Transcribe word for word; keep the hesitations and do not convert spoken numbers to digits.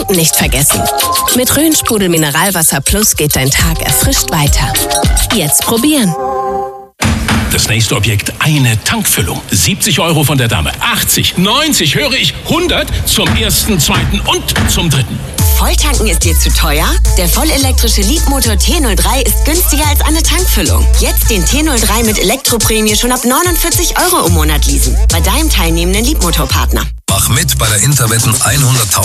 Trinken nicht vergessen. Mit Rhön-Sprudel Mineralwasser Plus geht dein Tag erfrischt weiter. Jetzt probieren. Das nächste Objekt, eine Tankfüllung. siebzig Euro von der Dame. achtzig, neunzig, höre ich, hundert zum ersten, zweiten und zum dritten. Volltanken ist dir zu teuer? Der vollelektrische Leapmotor T null drei ist günstiger als eine Tankfüllung. Jetzt den T null drei mit Elektroprämie schon ab neunundvierzig Euro im Monat leasen. Bei deinem teilnehmenden Leapmotor-Partner. Mach mit bei der Interwetten hunderttausend